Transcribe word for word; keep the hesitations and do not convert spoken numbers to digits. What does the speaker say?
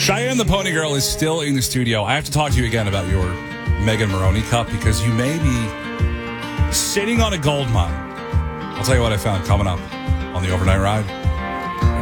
Cheyenne the Pony Girl is still in the studio. I have to talk to you again about your Megan Maroney Cup because you may be sitting on a gold mine. I'll tell you what I found coming up on the overnight ride.